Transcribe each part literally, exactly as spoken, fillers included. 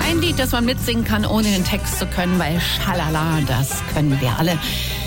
Ein Lied, das man mitsingen kann, ohne den Text zu können, weil Schalala, das können wir alle.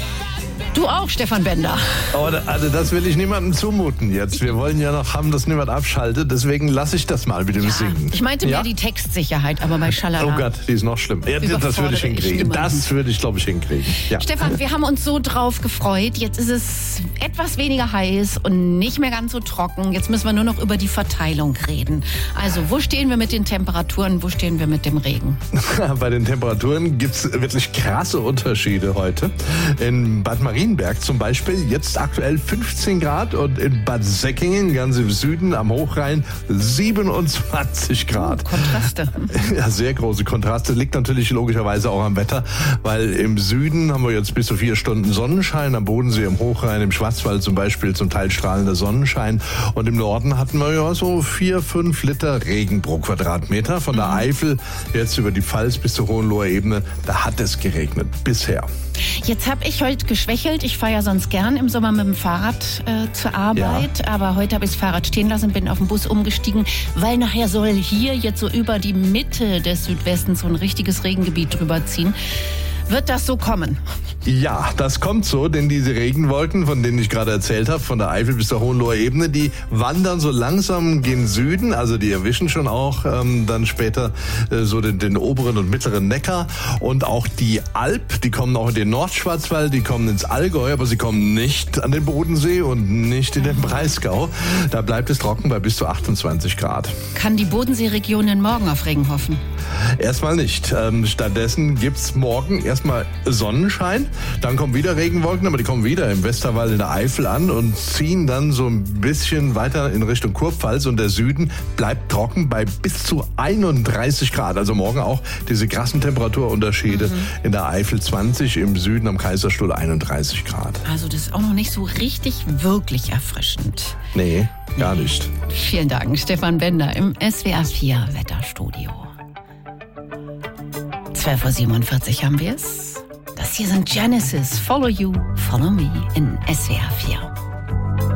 Du auch, Stefan Bender. Oh, also das will ich niemandem zumuten jetzt. Wir wollen ja noch haben, dass niemand abschaltet. Deswegen lasse ich das mal mit dem ja, Singen. Ich meinte ja? mehr die Textsicherheit, aber bei Schalala. Oh Gott, die ist noch schlimm. Ja, das würde ich hinkriegen. Ich das würde ich, glaube ich, hinkriegen. Ja. Stefan, wir haben uns so drauf gefreut. Jetzt ist es etwas weniger heiß und nicht mehr ganz so trocken. Jetzt müssen wir nur noch über die Verteilung reden. Also, wo stehen wir mit den Temperaturen? Wo stehen wir mit dem Regen? Bei den Temperaturen gibt es wirklich krasse Unterschiede heute. In Bad Marienberg zum Beispiel jetzt aktuell fünfzehn Grad und in Bad Säckingen, ganz im Süden am Hochrhein, siebenundzwanzig Grad. Oh, Kontraste. Ja, sehr große Kontraste. Liegt natürlich logischerweise auch am Wetter, weil im Süden haben wir jetzt bis zu vier Stunden Sonnenschein, am Bodensee, am Hochrhein, im Schwarzwald zum Beispiel zum Teil strahlender Sonnenschein. Und im Norden hatten wir ja so vier, fünf Liter Regen pro Quadratmeter. Von der Eifel jetzt über die Pfalz bis zur Hohenloher Ebene, da hat es geregnet bisher. Jetzt habe ich heute geschwächelt. Ich fahre ja sonst gern im Sommer mit dem Fahrrad äh, zur Arbeit. Ja. Aber heute habe ich das Fahrrad stehen lassen, bin auf den Bus umgestiegen, weil nachher soll hier jetzt so über die Mitte des Südwestens so ein richtiges Regengebiet drüber ziehen. Wird das so kommen? Ja, das kommt so, denn diese Regenwolken, von denen ich gerade erzählt habe, von der Eifel bis zur Hohenloher Ebene, die wandern so langsam gen Süden, also die erwischen schon auch ähm, dann später äh, so den, den oberen und mittleren Neckar und auch die Alp, die kommen auch in den Nordschwarzwald, die kommen ins Allgäu, aber sie kommen nicht an den Bodensee und nicht in den Breisgau. Da bleibt es trocken bei bis zu achtundzwanzig Grad. Kann die Bodenseeregion denn morgen auf Regen hoffen? Erstmal nicht. Ähm, stattdessen gibt's morgen erstmal Sonnenschein, dann kommen wieder Regenwolken, aber die kommen wieder im Westerwald in der Eifel an und ziehen dann so ein bisschen weiter in Richtung Kurpfalz und der Süden bleibt trocken bei bis zu einunddreißig Grad. Also morgen auch diese krassen Temperaturunterschiede. Mhm. In der Eifel zwanzig, im Süden am Kaiserstuhl einunddreißig Grad. Also das ist auch noch nicht so richtig wirklich erfrischend. Nee, gar nicht. Vielen Dank, Stefan Bender im S W R vier Wetterstudio. zwölf Uhr siebenundvierzig haben wir es. Das hier sind Genesis, Follow You, Follow Me in S W R vier.